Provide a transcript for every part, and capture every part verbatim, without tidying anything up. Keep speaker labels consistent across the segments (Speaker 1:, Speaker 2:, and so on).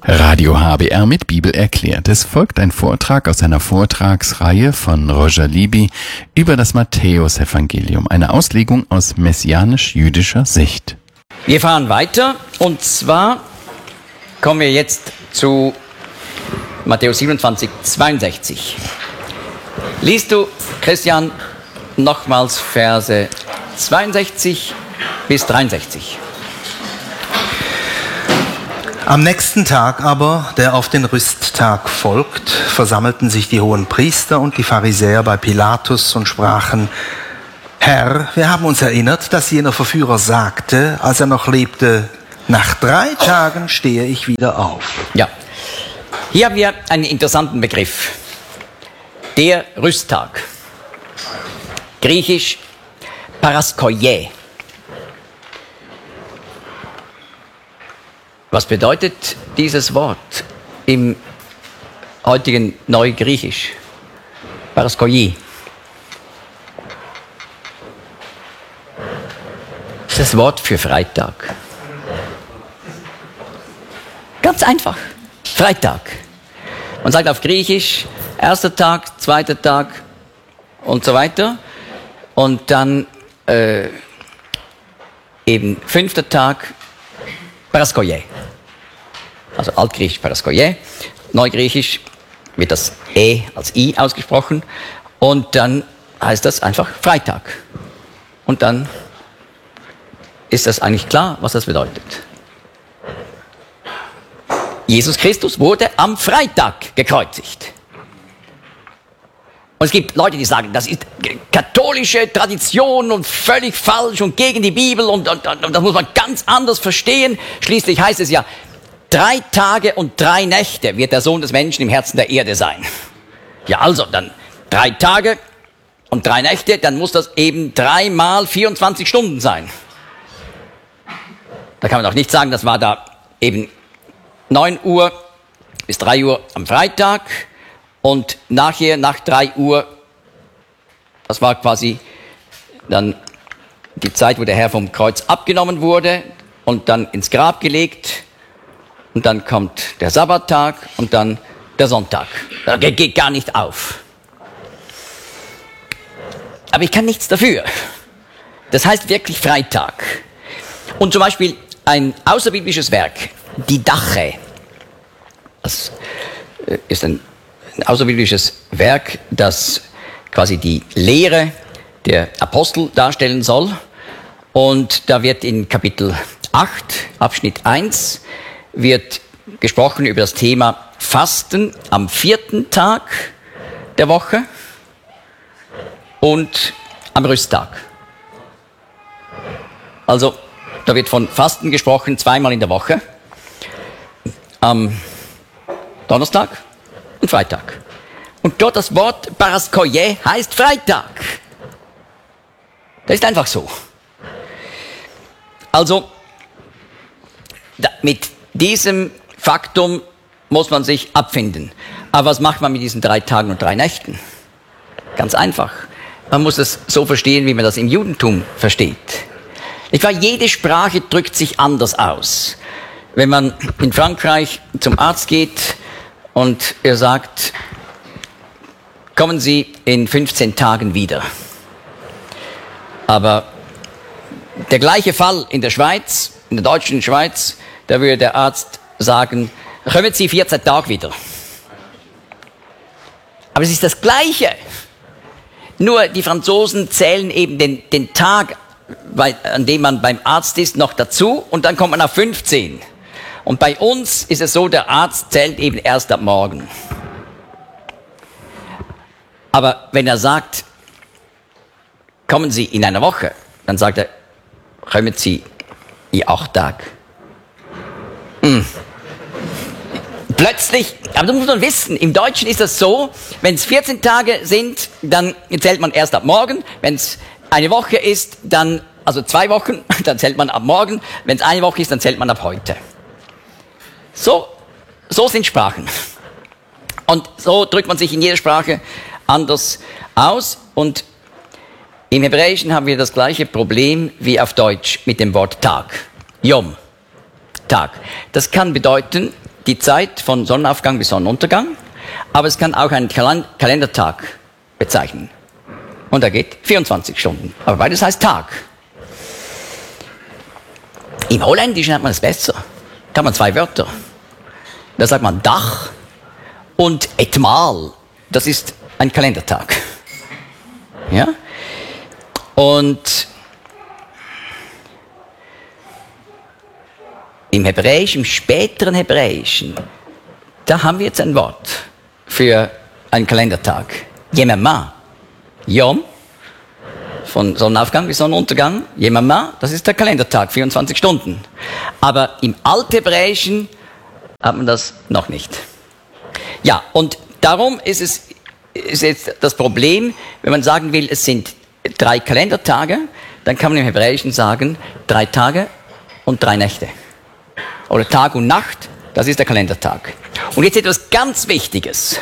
Speaker 1: Radio H B R mit Bibel erklärt. Es folgt ein Vortrag aus einer Vortragsreihe von Roger Libby über das Matthäusevangelium, eine Auslegung aus messianisch-jüdischer Sicht.
Speaker 2: Wir fahren weiter und zwar kommen wir jetzt zu Matthäus siebenundzwanzig, zweiundsechzig. Liest du, Christian, nochmals Verse zweiundsechzig bis dreiundsechzig.
Speaker 3: Am nächsten Tag aber, der auf den Rüsttag folgt, versammelten sich die hohen Priester und die Pharisäer bei Pilatus und sprachen: Herr, wir haben uns erinnert, dass jener Verführer sagte, als er noch lebte, nach drei Tagen stehe ich wieder auf.
Speaker 2: Ja, hier haben wir einen interessanten Begriff. Der Rüsttag. Griechisch Paraskoie. Was bedeutet dieses Wort im heutigen Neugriechisch? Paraskoie. Das ist das Wort für Freitag. Ganz einfach. Freitag. Man sagt auf Griechisch erster Tag, zweiter Tag und so weiter. Und dann äh, eben fünfter Tag, Paraskoie. Also altgriechisch Paraskoie, neugriechisch wird das E als I ausgesprochen und dann heißt das einfach Freitag. Und dann ist das eigentlich klar, was das bedeutet. Jesus Christus wurde am Freitag gekreuzigt. Und es gibt Leute, die sagen, das ist katholische Tradition und völlig falsch und gegen die Bibel und, und, und das muss man ganz anders verstehen. Schließlich heißt es ja, drei Tage und drei Nächte wird der Sohn des Menschen im Herzen der Erde sein. Ja, also dann drei Tage und drei Nächte, dann muss das eben dreimal vierundzwanzig Stunden sein. Da kann man doch nicht sagen, das war da eben neun Uhr bis drei Uhr am Freitag. Und nachher, nach drei Uhr, das war quasi dann die Zeit, wo der Herr vom Kreuz abgenommen wurde und dann ins Grab gelegt. Und dann kommt der Sabbattag und dann der Sonntag. Das geht gar nicht auf. Aber ich kann nichts dafür. Das heißt wirklich Freitag. Und zum Beispiel ein außerbiblisches Werk, die Dache, das ist ein Ein außerbiblisches Werk, das quasi die Lehre der Apostel darstellen soll. Und da wird in Kapitel acht, Abschnitt eins, wird gesprochen über das Thema Fasten am vierten Tag der Woche und am Rüsttag. Also, da wird von Fasten gesprochen, zweimal in der Woche. Am Donnerstag und Freitag. Und dort das Wort Paraskoie heißt Freitag. Das ist einfach so. Also, da, mit diesem Faktum muss man sich abfinden. Aber was macht man mit diesen drei Tagen und drei Nächten? Ganz einfach. Man muss es so verstehen, wie man das im Judentum versteht. Ich weiß, jede Sprache drückt sich anders aus. Wenn man in Frankreich zum Arzt geht, und er sagt, kommen Sie in fünfzehn Tagen wieder. Aber der gleiche Fall in der Schweiz, in der deutschen Schweiz, da würde der Arzt sagen, kommen Sie vierzehn Tage wieder. Aber es ist das Gleiche. Nur die Franzosen zählen eben den, den Tag, bei, an dem man beim Arzt ist, noch dazu und dann kommt man auf fünfzehn. Und bei uns ist es so, der Arzt zählt eben erst ab morgen. Aber wenn er sagt, kommen Sie in einer Woche, dann sagt er, kommen Sie in acht Tage. Hm. Plötzlich, aber das muss man wissen, im Deutschen ist das so, wenn es vierzehn Tage sind, dann zählt man erst ab morgen. Wenn es eine Woche ist, dann, also zwei Wochen, dann zählt man ab morgen. Wenn es eine Woche ist, dann zählt man ab heute. So, so sind Sprachen. Und so drückt man sich in jeder Sprache anders aus. Und im Hebräischen haben wir das gleiche Problem wie auf Deutsch mit dem Wort Tag. Yom, Tag. Das kann bedeuten die Zeit von Sonnenaufgang bis Sonnenuntergang, aber es kann auch einen Kal- Kalendertag bezeichnen. Und er geht vierundzwanzig Stunden. Aber beides heißt Tag. Im Holländischen hat man es besser. Da hat man zwei Wörter. Da sagt man Dach und Etmaal. Das ist ein Kalendertag. Ja? Und im Hebräischen, im späteren Hebräischen, da haben wir jetzt ein Wort für einen Kalendertag. Yemama. Yom, von Sonnenaufgang bis Sonnenuntergang. Yemama, das ist der Kalendertag, vierundzwanzig Stunden. Aber im Althebräischen hat man das noch nicht. Ja, und darum ist es ist jetzt das Problem, wenn man sagen will, es sind drei Kalendertage, dann kann man im Hebräischen sagen, drei Tage und drei Nächte. Oder Tag und Nacht, das ist der Kalendertag. Und jetzt etwas ganz Wichtiges.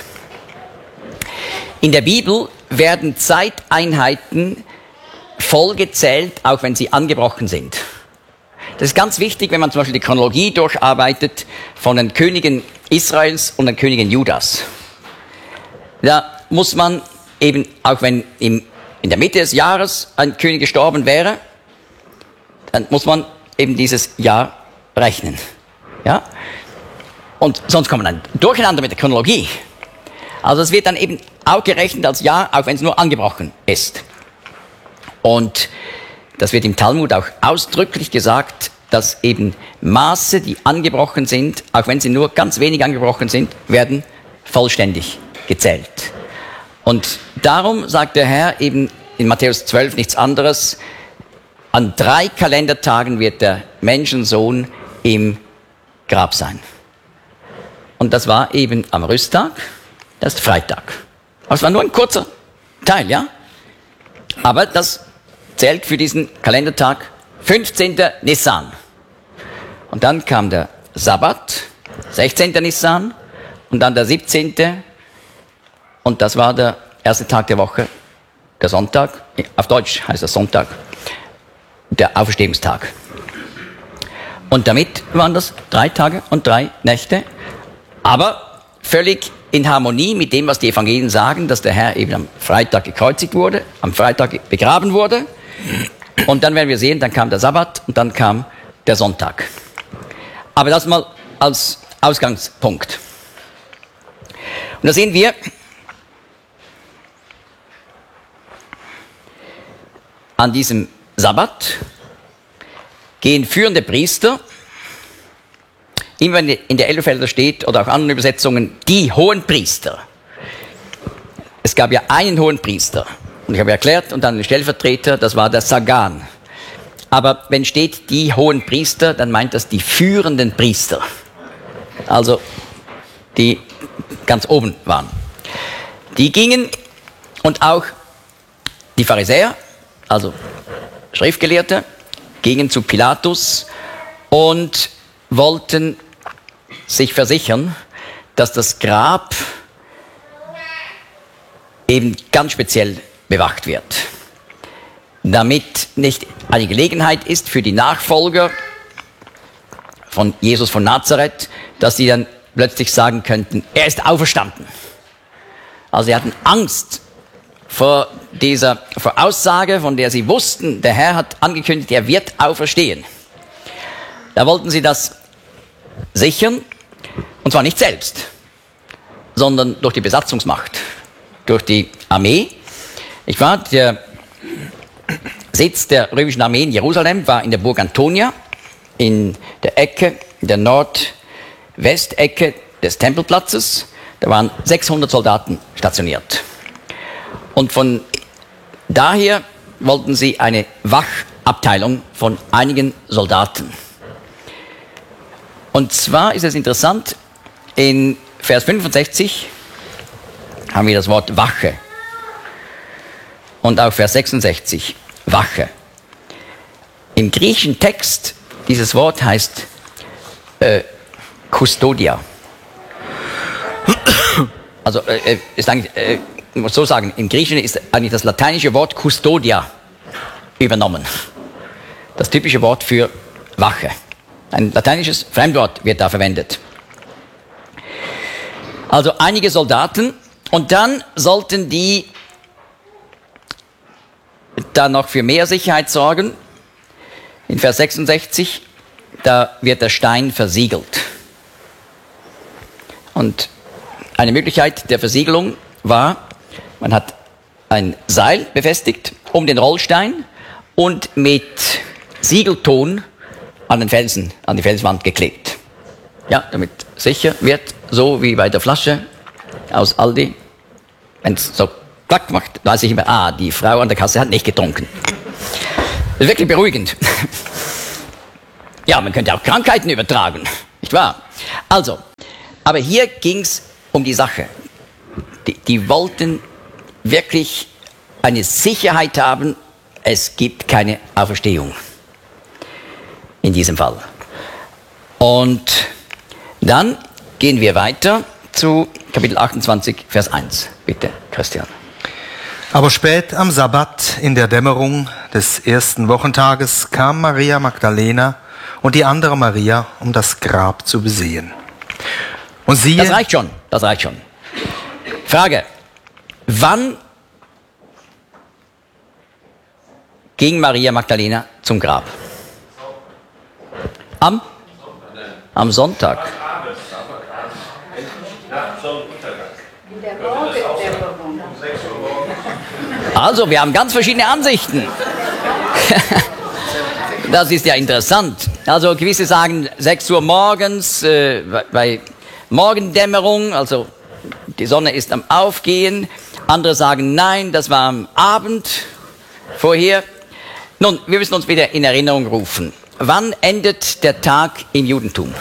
Speaker 2: In der Bibel werden Zeiteinheiten vollgezählt, auch wenn sie angebrochen sind. Das ist ganz wichtig, wenn man zum Beispiel die Chronologie durcharbeitet von den Königen Israels und den Königen Judas. Da muss man eben, auch wenn im, in der Mitte des Jahres ein König gestorben wäre, dann muss man eben dieses Jahr rechnen. Ja? Und sonst kommt man dann durcheinander mit der Chronologie. Also es wird dann eben auch gerechnet als Jahr, auch wenn es nur angebrochen ist. Und das wird im Talmud auch ausdrücklich gesagt, dass eben Maße, die angebrochen sind, auch wenn sie nur ganz wenig angebrochen sind, werden vollständig gezählt. Und darum sagt der Herr eben in Matthäus zwölf nichts anderes: An drei Kalendertagen wird der Menschensohn im Grab sein. Und das war eben am Rüsttag, das ist Freitag. Aber es war nur ein kurzer Teil, ja? Aber das zählt für diesen Kalendertag fünfzehnten Nissan. Und dann kam der Sabbat, sechzehnten Nissan, und dann der siebzehnte Und das war der erste Tag der Woche, der Sonntag. Auf Deutsch heißt das Sonntag, der Auferstehungstag. Und damit waren das drei Tage und drei Nächte, aber völlig in Harmonie mit dem, was die Evangelien sagen, dass der Herr eben am Freitag gekreuzigt wurde, am Freitag begraben wurde. Und dann werden wir sehen, dann kam der Sabbat und dann kam der Sonntag. Aber das mal als Ausgangspunkt. Und da sehen wir, an diesem Sabbat gehen führende Priester, immer wenn in der Elberfelder steht oder auch anderen Übersetzungen, die Hohenpriester. Es gab ja einen Hohenpriester. Und ich habe erklärt, und dann den Stellvertreter, das war der Sagan. Aber wenn steht die Hohenpriester, dann meint das die führenden Priester. Also die ganz oben waren. Die gingen, und auch die Pharisäer, also Schriftgelehrte, gingen zu Pilatus und wollten sich versichern, dass das Grab eben ganz speziell bewacht wird, damit nicht eine Gelegenheit ist für die Nachfolger von Jesus von Nazareth, dass sie dann plötzlich sagen könnten, er ist auferstanden. Also sie hatten Angst vor dieser Voraussage, von der sie wussten, der Herr hat angekündigt, er wird auferstehen. Da wollten sie das sichern, und zwar nicht selbst, sondern durch die Besatzungsmacht, durch die Armee. Ich war, der Sitz der römischen Armee in Jerusalem war in der Burg Antonia, in der Ecke, in der Nordwestecke des Tempelplatzes. Da waren sechshundert Soldaten stationiert. Und von daher wollten sie eine Wachabteilung von einigen Soldaten. Und zwar ist es interessant, in Vers fünfundsechzig haben wir das Wort Wache. Und auch Vers sechsundsechzig, Wache. Im griechischen Text, dieses Wort heißt äh, Custodia. Also äh, ist eigentlich, äh, ich muss so sagen, im Griechischen ist eigentlich das lateinische Wort Custodia übernommen. Das typische Wort für Wache. Ein lateinisches Fremdwort wird da verwendet. Also einige Soldaten und dann sollten die dann noch für mehr Sicherheit sorgen. In Vers sechsundsechzig, da wird der Stein versiegelt. Und eine Möglichkeit der Versiegelung war, man hat ein Seil befestigt um den Rollstein und mit Siegelton an den Felsen, an die Felswand geklebt. Ja, damit sicher wird, so wie bei der Flasche aus Aldi, wenn es so klack macht, weiß ich immer, ah, die Frau an der Kasse hat nicht getrunken. Das ist wirklich beruhigend. Ja, man könnte auch Krankheiten übertragen, nicht wahr? Also, aber hier ging es um die Sache. Die, die wollten wirklich eine Sicherheit haben, es gibt keine Auferstehung. In diesem Fall. Und dann gehen wir weiter zu Kapitel achtundzwanzig, Vers eins. Bitte, Christian.
Speaker 3: Aber spät am Sabbat in der Dämmerung des ersten Wochentages kam Maria Magdalena und die andere Maria, um das Grab zu besehen. Und siehe...
Speaker 2: Das reicht schon, das reicht schon. Frage, wann ging Maria Magdalena zum Grab? Am? Am Sonntag. Also, wir haben ganz verschiedene Ansichten. Das ist ja interessant. Also, gewisse sagen sechs Uhr morgens, äh, bei Morgendämmerung, also die Sonne ist am Aufgehen. Andere sagen, nein, das war am Abend vorher. Nun, wir müssen uns wieder in Erinnerung rufen. Wann endet der Tag im Judentum?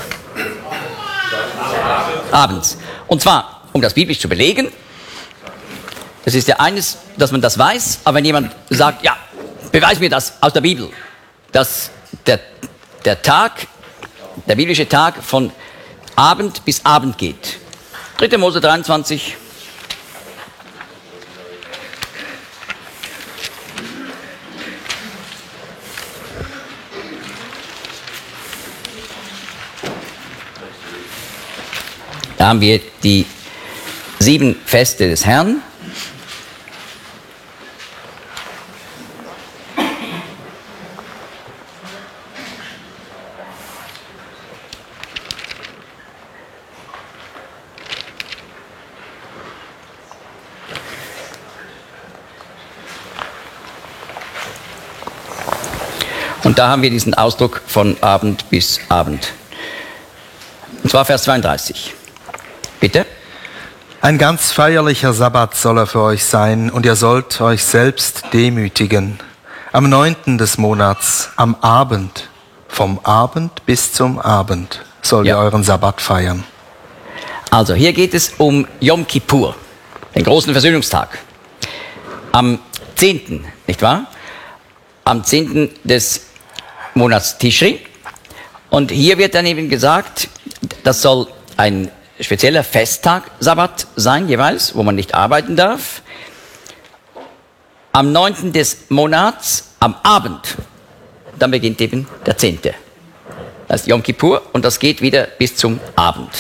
Speaker 2: Abends. Und zwar, um das biblisch zu belegen, das ist ja eines, dass man das weiß, aber wenn jemand sagt, ja, beweis mir das aus der Bibel, dass der, der Tag, der biblische Tag von Abend bis Abend geht. dritter Mose dreiundzwanzig. Da haben wir die sieben Feste des Herrn. Und da haben wir diesen Ausdruck von Abend bis Abend. Und zwar Vers zweiunddreißig. Bitte?
Speaker 3: Ein ganz feierlicher Sabbat soll er für euch sein, und ihr sollt euch selbst demütigen. Am neunten des Monats, am Abend, vom Abend bis zum Abend, sollt
Speaker 2: Ja.
Speaker 3: ihr euren Sabbat feiern.
Speaker 2: Also hier geht es um Yom Kippur, den großen Versöhnungstag. Am zehnten, nicht wahr? Am zehnten des Monats Tischri. Und hier wird dann eben gesagt, das soll ein spezieller Festtag, Sabbat sein jeweils, wo man nicht arbeiten darf. Am neunten des Monats, am Abend, dann beginnt eben der zehnte. Das ist Yom Kippur und das geht wieder bis zum Abend.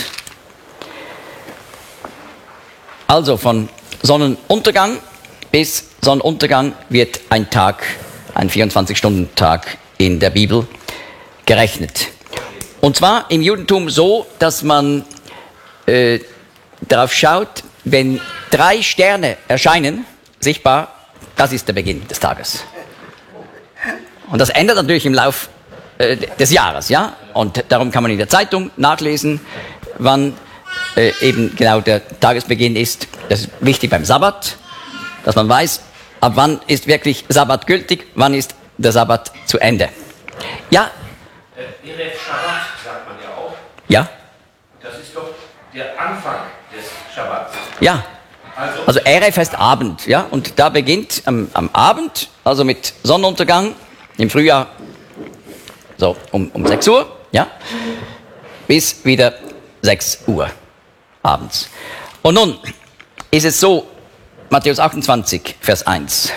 Speaker 2: Also von Sonnenuntergang bis Sonnenuntergang wird ein Tag, ein vierundzwanzig-Stunden-Tag in der Bibel gerechnet. Und zwar im Judentum so, dass man äh, darauf schaut, wenn drei Sterne erscheinen, sichtbar, das ist der Beginn des Tages. Und das ändert natürlich im Lauf äh, des Jahres, ja. Und darum kann man in der Zeitung nachlesen, wann äh, eben genau der Tagesbeginn ist. Das ist wichtig beim Sabbat, dass man weiß, ab wann ist wirklich Sabbat gültig, wann ist der Sabbat zu Ende. Ja?
Speaker 4: Erev Shabbat sagt man ja auch.
Speaker 2: Ja?
Speaker 4: Das ist doch der Anfang des Schabbats.
Speaker 2: Ja.
Speaker 4: Also,
Speaker 2: Also Erev heißt Abend, ja? Und da beginnt am, am Abend, also mit Sonnenuntergang, im Frühjahr so um, um sechs Uhr, ja? Bis wieder sechs Uhr abends. Und nun ist es so, Matthäus achtundzwanzig, Vers eins.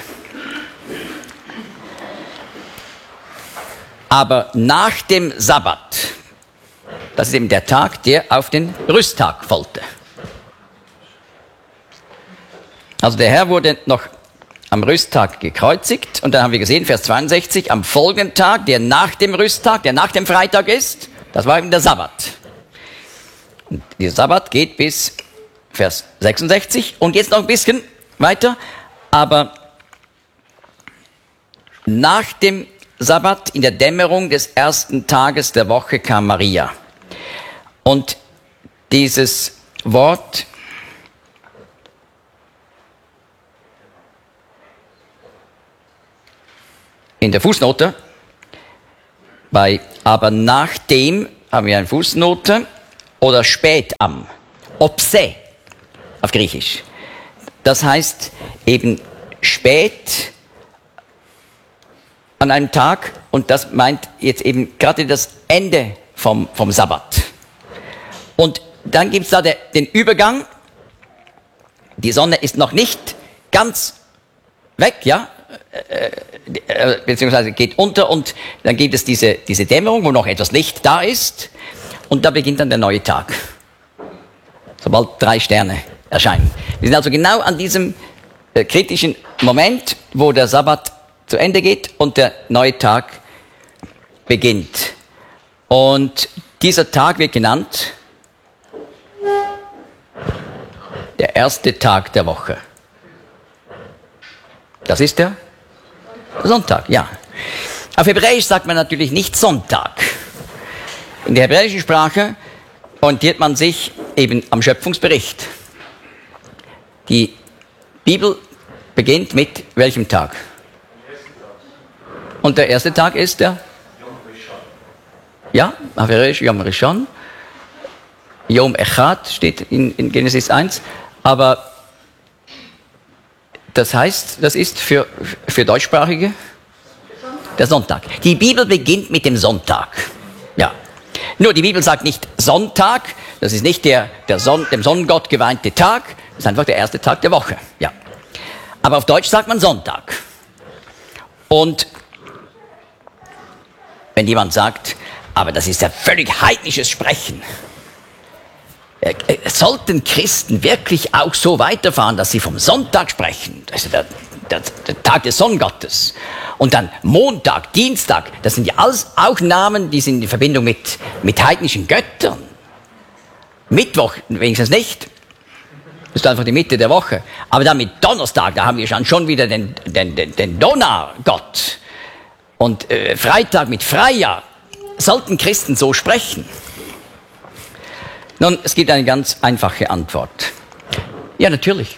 Speaker 2: Aber nach dem Sabbat, das ist eben der Tag, der auf den Rüsttag folgte. Also der Herr wurde noch am Rüsttag gekreuzigt und dann haben wir gesehen, Vers zweiundsechzig, am folgenden Tag, der nach dem Rüsttag, der nach dem Freitag ist, das war eben der Sabbat. Und dieser Sabbat geht bis Vers sechsundsechzig und jetzt noch ein bisschen weiter, aber nach dem Sabbat in der Dämmerung des ersten Tages der Woche kam Maria. Und dieses Wort in der Fußnote, bei aber nachdem haben wir eine Fußnote oder spät am, opse auf Griechisch. Das heißt eben spät an einem Tag und das meint jetzt eben gerade das Ende vom, vom Sabbat. Und dann gibt es da der, den Übergang, die Sonne ist noch nicht ganz weg, ja, äh, äh, beziehungsweise geht unter und dann gibt es diese, diese Dämmerung, wo noch etwas Licht da ist und da beginnt dann der neue Tag, sobald drei Sterne erscheinen. Wir sind also genau an diesem äh, kritischen Moment, wo der Sabbat zu Ende geht und der neue Tag beginnt. Und dieser Tag wird genannt der erste Tag der Woche. Das ist der Sonntag, ja. Auf Hebräisch sagt man natürlich nicht Sonntag. In der hebräischen Sprache orientiert man sich eben am Schöpfungsbericht. Die Bibel beginnt mit welchem Tag? Und der erste Tag ist der? Ja, auf Hebräisch Yom Rishon. Yom Echad steht in, in Genesis eins. Aber das heißt, das ist für, für Deutschsprachige der Sonntag. Die Bibel beginnt mit dem Sonntag. Ja. Nur die Bibel sagt nicht Sonntag, das ist nicht der, der Son, dem Sonnengott geweihte Tag, das ist einfach der erste Tag der Woche. Ja. Aber auf Deutsch sagt man Sonntag. Und wenn jemand sagt, aber das ist ja völlig heidnisches Sprechen, äh, äh, sollten Christen wirklich auch so weiterfahren, dass sie vom Sonntag sprechen, das ist der, der, der Tag des Sonnengottes, und dann Montag, Dienstag, das sind ja alles auch Namen, die sind in Verbindung mit, mit heidnischen Göttern. Mittwoch wenigstens nicht, das ist einfach die Mitte der Woche, aber dann mit Donnerstag, da haben wir schon, schon wieder den, den, den, den Donnergott. Und äh, Freitag mit Freya, sollten Christen so sprechen? Nun, es gibt eine ganz einfache Antwort. Ja, natürlich.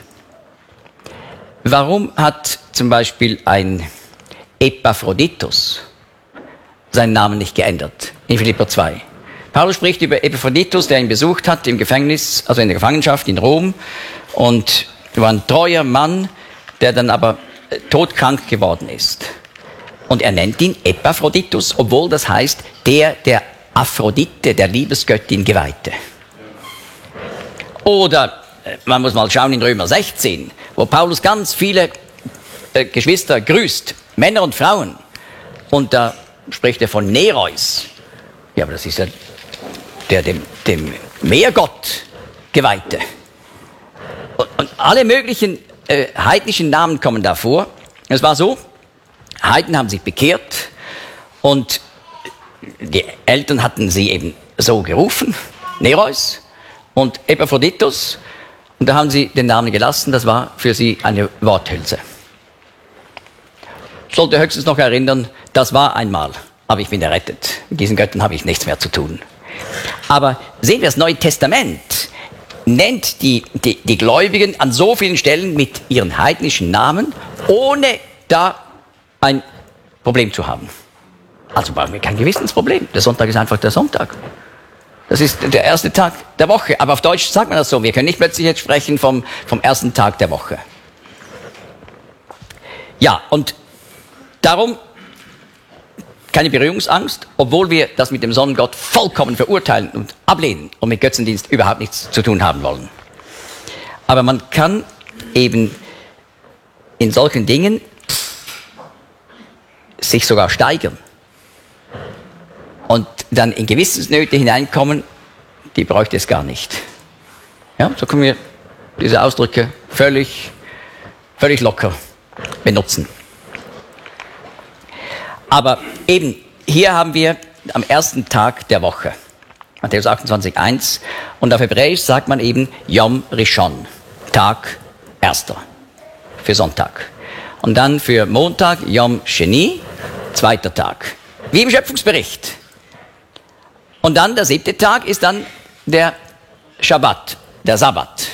Speaker 2: Warum hat zum Beispiel ein Epaphroditus seinen Namen nicht geändert in Philipper zwei? Paulus spricht über Epaphroditus, der ihn besucht hat im Gefängnis, also in der Gefangenschaft in Rom, und war ein treuer Mann, der dann aber äh, todkrank geworden ist. Und er nennt ihn Epaphroditus, obwohl das heißt, der der Aphrodite, der Liebesgöttin geweihte. Oder, man muss mal schauen in Römer sechzehn, wo Paulus ganz viele äh, Geschwister grüßt, Männer und Frauen. Und da spricht er von Nereus. Ja, aber das ist ja der dem, dem Meergott geweihte. Und, und alle möglichen äh, heidnischen Namen kommen da vor. Es war so, Heiden haben sich bekehrt und die Eltern hatten sie eben so gerufen, Nereus und Epaphroditus, und da haben sie den Namen gelassen, das war für sie eine Worthülse. Ich sollte höchstens noch erinnern, das war einmal, aber ich bin errettet. Mit diesen Göttern habe ich nichts mehr zu tun. Aber sehen wir, das Neue Testament nennt die, die, die Gläubigen an so vielen Stellen mit ihren heidnischen Namen, ohne da ein Problem zu haben. Also brauchen wir kein Gewissensproblem. Der Sonntag ist einfach der Sonntag. Das ist der erste Tag der Woche. Aber auf Deutsch sagt man das so. Wir können nicht plötzlich jetzt sprechen vom, vom ersten Tag der Woche. Ja, und darum keine Berührungsangst, obwohl wir das mit dem Sonnengott vollkommen verurteilen und ablehnen und mit Götzendienst überhaupt nichts zu tun haben wollen. Aber man kann eben in solchen Dingen sich sogar steigern und dann in Gewissensnöte hineinkommen, die bräuchte es gar nicht. Ja, so können wir diese Ausdrücke völlig völlig locker benutzen. Aber eben, hier haben wir am ersten Tag der Woche, Matthäus achtundzwanzig, eins, und auf Hebräisch sagt man eben Yom Rishon, Tag erster, für Sonntag. Und dann für Montag Yom Sheni, zweiter Tag, wie im Schöpfungsbericht. Und dann der siebte Tag ist dann der Schabbat, der Sabbat.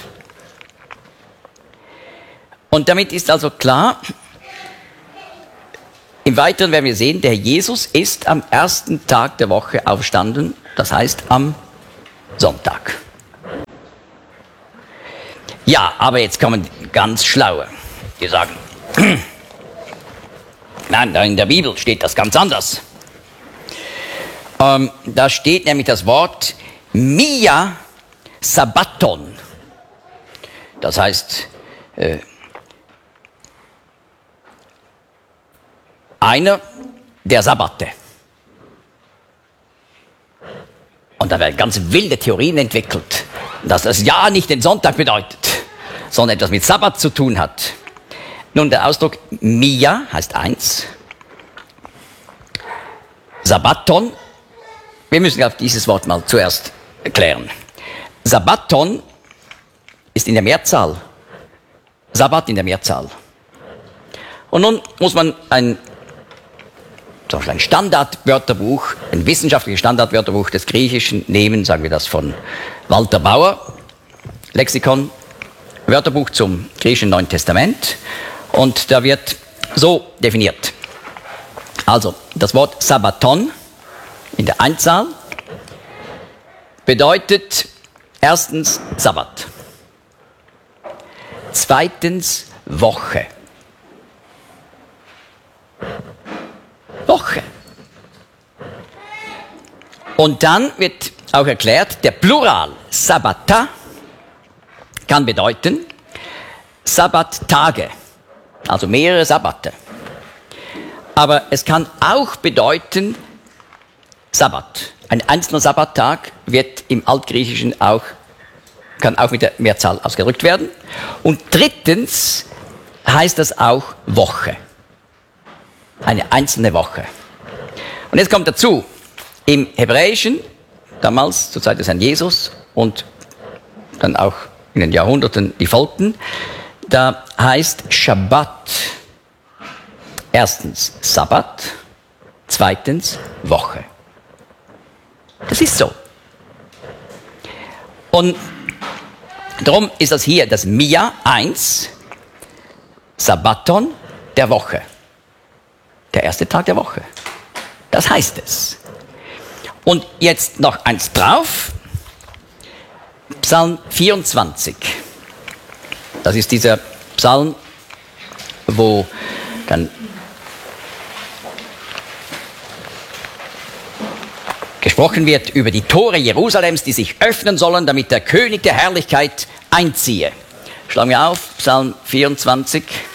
Speaker 2: Und damit ist also klar, im Weiteren werden wir sehen, der Jesus ist am ersten Tag der Woche aufgestanden, das heißt am Sonntag. Ja, aber jetzt kommen ganz Schlaue, die sagen, nein, da in der Bibel steht das ganz anders. Ähm, da steht nämlich das Wort Mia Sabbaton. Das heißt, äh, einer der Sabbate. Und da werden ganz wilde Theorien entwickelt, dass das ja nicht den Sonntag bedeutet, sondern etwas mit Sabbat zu tun hat. Nun, der Ausdruck Mia heißt eins. Sabbaton, wir müssen auf dieses Wort mal zuerst erklären. Sabbaton ist in der Mehrzahl. Sabbat in der Mehrzahl. Und nun muss man ein, zum Beispiel ein Standardwörterbuch, ein wissenschaftliches Standardwörterbuch des Griechischen nehmen, sagen wir das von Walter Bauer, Lexikon, Wörterbuch zum griechischen Neuen Testament. Und da wird so definiert. Also, das Wort Sabbaton in der Einzahl bedeutet erstens Sabbat, zweitens Woche. Woche. Und dann wird auch erklärt, der Plural Sabbata kann bedeuten Sabbattage, also mehrere Sabbate. Aber es kann auch bedeuten Sabbat. Ein einzelner Sabbattag wird im Altgriechischen auch, kann auch mit der Mehrzahl ausgedrückt werden. Und drittens heißt das auch Woche. Eine einzelne Woche. Und jetzt kommt dazu, im Hebräischen, damals zur Zeit des Herrn Jesus und dann auch in den Jahrhunderten, die folgten, da heißt Schabbat erstens Sabbat, zweitens Woche. Das ist so. Und darum ist das hier das Mia eins, Sabbaton der Woche. Der erste Tag der Woche. Das heißt es. Und jetzt noch eins drauf. Psalm vierundzwanzig. Das ist dieser Psalm, wo dann gesprochen wird über die Tore Jerusalems, die sich öffnen sollen, damit der König der Herrlichkeit einziehe. Schlagen wir auf, Psalm vierundzwanzig.